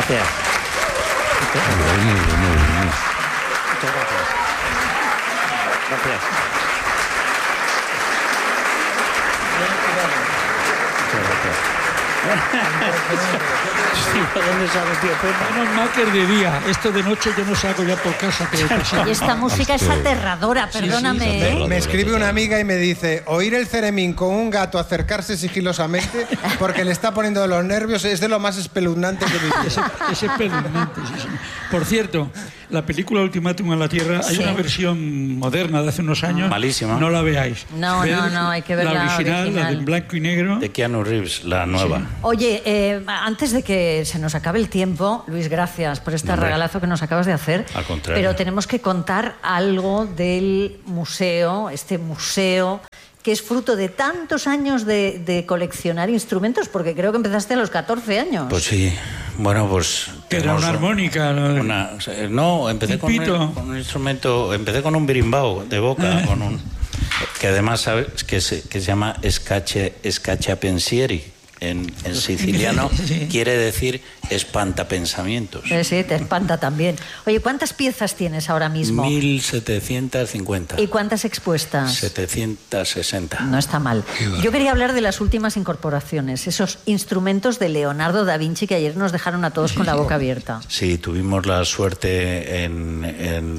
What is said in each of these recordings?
Gracias. Muy bien. Muchas gracias. Gracias. ¿Dónde sabes, tío? Menos mal que es de día. Esto de noche yo no saco ya por casa. Y esta música es aterradora, perdóname. Me escribe una amiga y me dice: oír el ceremín con un gato acercarse sigilosamente porque le está poniendo de los nervios es de lo más espeluznante que he vivido. Es espeluznante, sí, señor. Por cierto, la película Ultimátum a la Tierra, hay una versión moderna de hace unos años. Malísima. No la veáis. No, hay que ver la original, la de blanco y negro. De Keanu Reeves, la nueva. Sí. Oye, antes de que se nos acabe el tiempo, Luis, gracias por este regalazo que nos acabas de hacer. Al contrario. Pero tenemos que contar algo del museo, este museo que es fruto de tantos años de coleccionar instrumentos, porque creo que empezaste a los 14 años. Pues sí, bueno, pues... Que era una armónica. No, empecé con un instrumento, empecé con un berimbau de boca, con un... Que además, ¿sabes? Que se llama scacciapensieri. En siciliano quiere decir espantapensamientos. Sí, te espanta también. Oye, ¿cuántas piezas tienes ahora mismo? 1750. ¿Y cuántas expuestas? 760. No está mal. Yo quería hablar de las últimas incorporaciones, esos instrumentos de Leonardo da Vinci que ayer nos dejaron a todos con la boca abierta. Sí, tuvimos la suerte en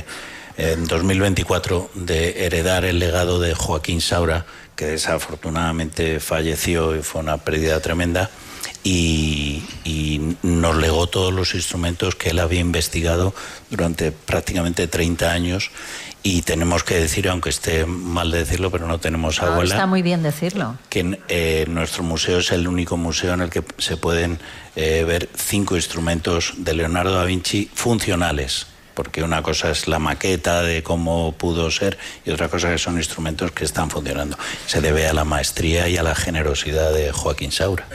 2024 de heredar el legado de Joaquín Saura, que desafortunadamente falleció y fue una pérdida tremenda, y nos legó todos los instrumentos que él había investigado durante prácticamente 30 años. Y tenemos que decir, aunque esté mal de decirlo, pero no tenemos abuela. Está muy bien decirlo. Que nuestro museo es el único museo en el que se pueden ver 5 instrumentos de Leonardo da Vinci funcionales. Porque una cosa es la maqueta de cómo pudo ser y otra cosa que son instrumentos que están funcionando. Se debe a la maestría y a la generosidad de Joaquín Saura.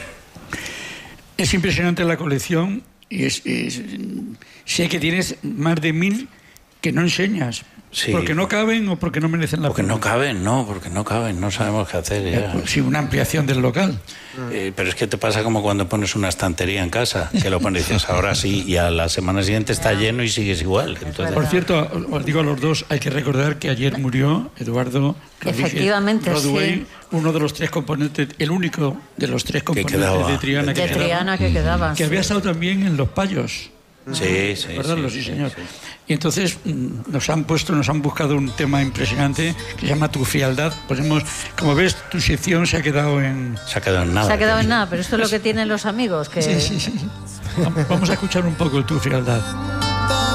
Es impresionante la colección y sé que tienes más de 1000 que no enseñas. Sí. ¿Porque no caben o porque no merecen la pena? Porque no caben, no sabemos qué hacer ya. Sí, una ampliación del local. Pero es que te pasa como cuando pones una estantería en casa, que lo pones y dices ahora sí, y a la semana siguiente está lleno y sigues igual. Entonces... Por cierto, os digo a los dos, hay que recordar que ayer murió Eduardo Efectivamente, Roduey, sí. uno de los 3 componentes, el único de los 3 componentes de Triana que quedaba. Que había estado también en Los Payos. Sí. Sí, señor. Y entonces nos han buscado un tema impresionante que se llama Tu frialdad. Ponemos, como ves, tu sección se ha quedado en... Se ha quedado en nada. Se ha quedado en nada, pero esto es lo que tienen los amigos. Que... Sí. Vamos a escuchar un poco el Tu frialdad.